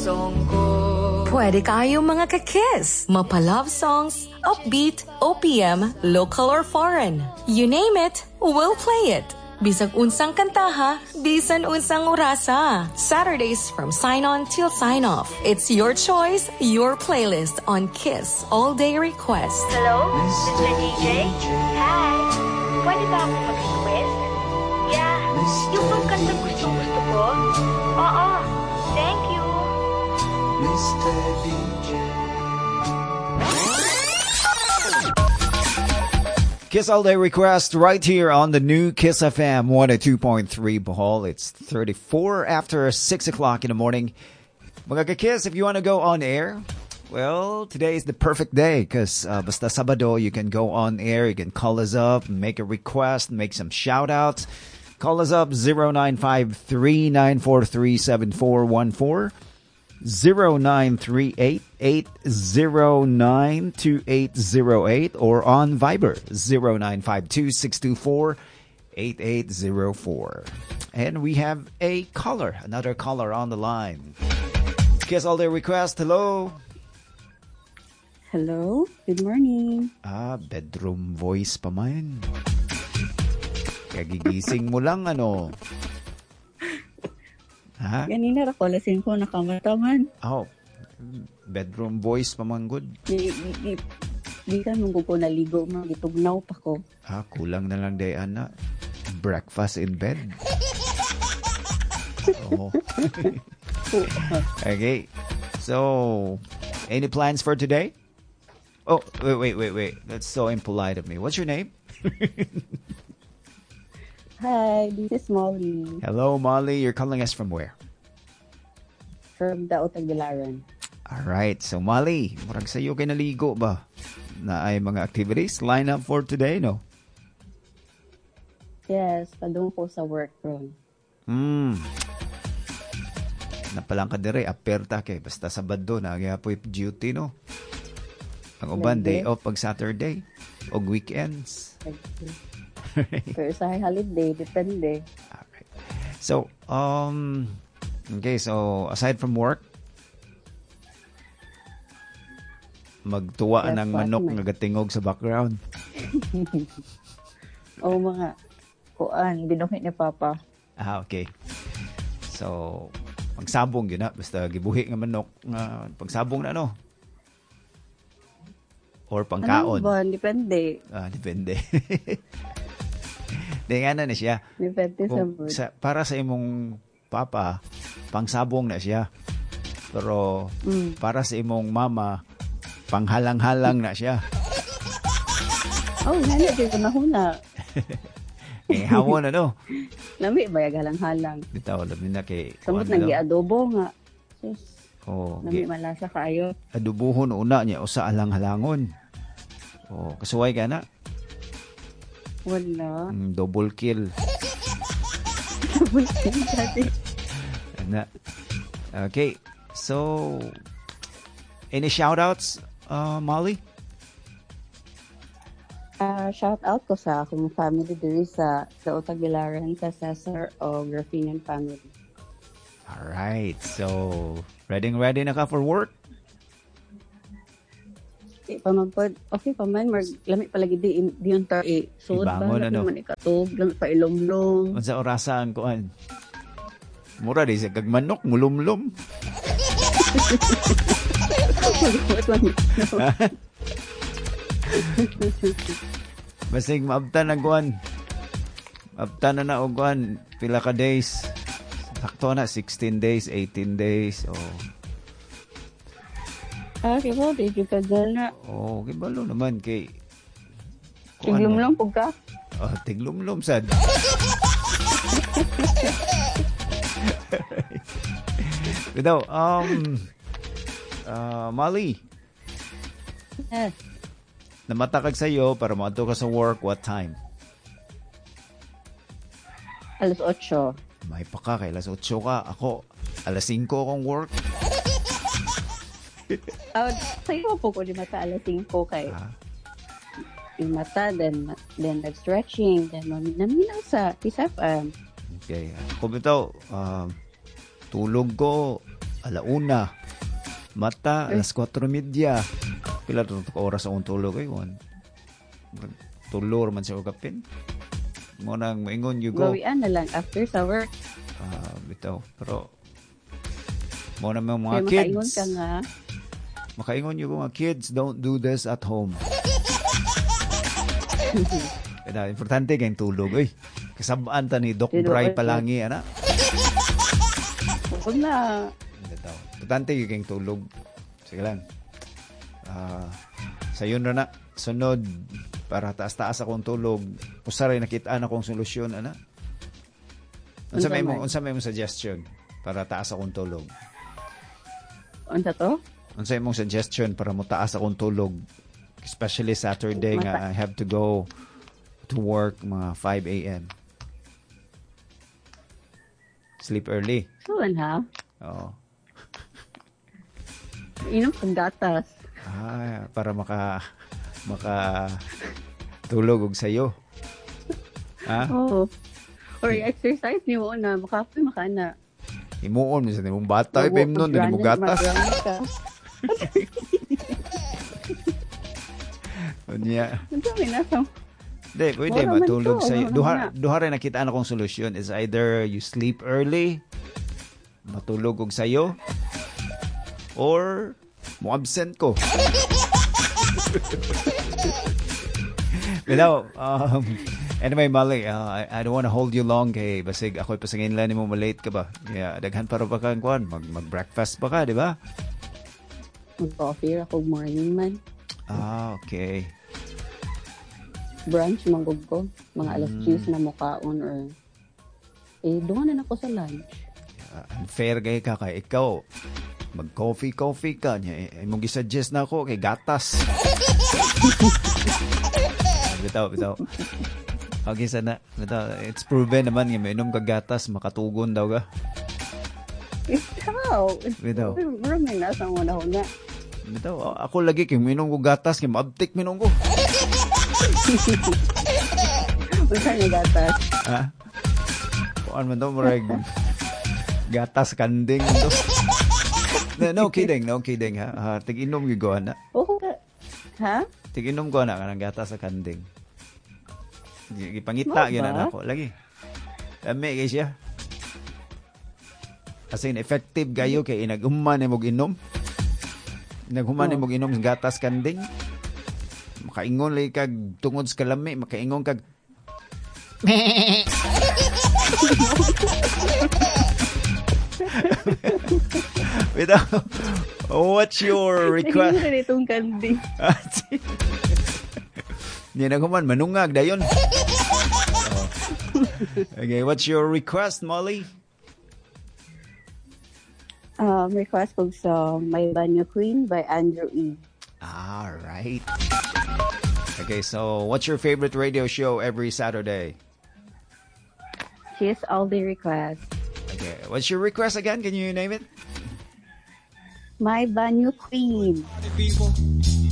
song ko. Pwede kayo mga ka-kiss. Mapa-love songs, upbeat, OPM, local or foreign. You name it, we'll play it. Bisag unsang kantaha, bisan unsang orasa. Saturdays from sign-on till sign-off. It's your choice, your playlist on Kiss All Day Request. Hello, Mr. DJ? Hi. Pwede ba akong mag-request? Yeah, yung bang kanta gusto ko? Oo, thank you. Mr. DJ. Kiss All Day Request right here on the new Kiss FM 102.3 Bohol. It's 34 after 6 o'clock in the morning. Mga ka-Kiss, if you want to go on air, well, today is the perfect day because basta Sabado, you can go on air, you can call us up, make a request, make some shout-outs. Call us up 0953-943-7414. 0938-809-2808 or on Viber 0952-624-8804. And we have another caller on the line. Kiss All Day Request, hello. Hello, good morning. Bedroom voice pa man. Kagigising mo lang, ano? Ha? Ganina ra ko lasing ko nakamata man. Oh, bedroom voice pa man good. Di ka nung ko naligo, magitugnaw pa ko. Kulang na lang day, Ana. Breakfast in bed. Oh. Okay. So, any plans for today? Oh, wait. That's so impolite of me. What's your name? Hi, this is Molly. Hello, Molly. You're calling us from where? From Dao Tagbilaran. Alright. So, Molly, murag sa'yo kay naligo ba? Na ay mga activities line up for today, no? Yes, padung po sa work ron. Napalang ka dire, aperta kay. Basta Sabado na, kaya po duty, no? Ang uban, day off pag Saturday. O weekends. Pero sa holiday, depende. Alright. So, okay, so aside from work, magtuwa ng manok nga gatingog sa background. Mga kuan, binuhi ni Papa. Okay. So, pagsabong yun na. Basta gibuhi nga manok. Pagsabong na, no? Or pangkaon. Ano ba? Depende. Depende. Di nga na siya. Depende sa mood. Para sa imong papa, pangsabong na siya. Pero para sa imong mama, panghalang-halang na siya. Nani din ko nahuna. Hawon na, no? Lami ba yung halang-halang? Bitaw, labi na kay... Samot nang gi-adobo nga. Sus. Lami Okay. malasa kaayo. Adubuhon una niya o sa alang-halangon. Kasuway ka na. Wala. Double kill. Double kill dati. Okay. So, any shoutouts, Molly? Shout out ko sa akong family diri sa Tagbilaran, sa Cesar o Grafinian family. Alright. So, ready na ka for work? Okay pa man, lamig palagi di yung tae. So, Ibangon, ano? man ikatog, lamig pa ilomlom. Sa orasan kuan. Mura di sa kagmanok, mulumlum. Basig maabtan na kuan. Maabtan na og kuan, pila ka days. Sakto na 16 days, 18 days. Kiba, di ka gana. Kibalo naman kay... Tiglumlum po ka? Tiglumlum sad. Bitaw, Molly. Yes. Namatakag sa'yo para maadto ka sa work, what time? 8:00. May pa ka, kay alas 8 ka. Ako, alas 5 akong work. Sa'yo po ko di mata alas 5 kay yung mata, then nag-stretching, then naminaw sa PSFM. Okay. Kung ito, tulog ko alauna. Mata, alas 4:30. Pila to ka oras akong tulog ay wan. Tulor man siya kapin. Mo nang maingon you go. Gawian na lang after sa work. Bitaw. Pero mo na mga Kaya kids. makaingon ka nga. Makaingon yung mga kids, don't do this at home. Kaya importante kayong tulog. Uy, kasabaan ta ni Doc Bry Palangi, ana. Huwag na. Importante kayong tulog. Sige lang. Sayon na. Sunod, para taas-taas akong tulog. Usaray nakitaan akong solusyon, ana. Unsa may mo suggestion para taas akong tulog? Unsa to? Unsa imong suggestion para mo taas akong tulog? Especially Saturday nga I have to go to work mga 5 a.m. Sleep early. Suwan ha? Oo. Inom kang gatas. Para maka tulog og sayo. Ha? Oo. Or exercise ni mo na makapoy makana. Himuon sa nimong bata ibem nun dili mo gatas. Unya. Unsa may nasam? Di, pwede matulog sa duha rin nakita na kong solusyon is either you sleep early, matulog og sayo, or mo absent ko. Pero, anyway, Molly, I don't want to hold you long kay basig ako'y pasangin lang mo malate ka ba? Yeah, daghan para ba kang kuan, mag-breakfast ba ka, di ba? Mag-coffee ako morning man. Okay. Brunch manggog ko. Mga alas 10 na mukaon or doon na ako sa lunch. Unfair kay ka kay ikaw. Mag-coffee ka niya. Mong gisuggest na ako kay gatas. Bitaw. Okay, sana. It's proven naman nga mainom ka gatas, makatugon daw ka. Bitaw. Bro, may nasa mo na. Bitaw, ako lagi kay mainom ko gatas, kay maabtik mainom ko. Unsa nga gatas? Ha? Kuan man to, marag gatas kanding to. No kidding ha. Tig-inom gyud ko ana. Oo. Ha? Tig-inom ko ana kanang gatas sa kanding. Gipangita gyud na ako lagi. Dami kay siya. As in effective gayo kay inaghuman ni mog inom. Naghuman ni mog inom sa gatas kanding. Makaingon lay kag tungod sa kalami, makaingon kag what's your request? Hindi itong kanding. Hindi na kuman, manungag dayon. Okay, what's your request, Molly? Request ko sa My Banyo Queen by Andrew E. All right. Okay, so what's your favorite radio show every Saturday? Kiss All Day Request. Okay, what's your request again? Can you name it? My Banyo Queen. People,